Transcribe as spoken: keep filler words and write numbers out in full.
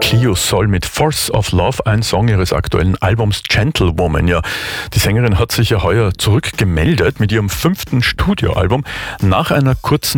Clio Sol mit Force of Love, ein Song ihres aktuellen Albums Gentlewoman. Ja, die Sängerin hat sich ja heuer zurückgemeldet mit ihrem fünften Studioalbum nach einer kurzen